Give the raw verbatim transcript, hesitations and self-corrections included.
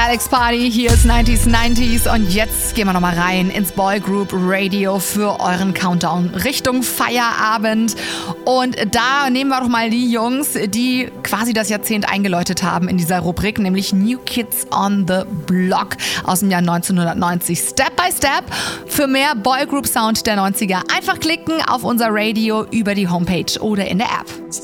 Alex Party, hier ist neunziger neunzig und jetzt gehen wir nochmal rein ins Boygroup Radio für euren Countdown Richtung Feierabend. Und da nehmen wir doch mal die Jungs, die quasi das Jahrzehnt eingeläutet haben in dieser Rubrik, nämlich New Kids on the Block aus dem Jahr neunzehnhundertneunzig. Step by Step. Für mehr Boygroup Sound der neunziger einfach klicken auf unser Radio über die Homepage oder in der App.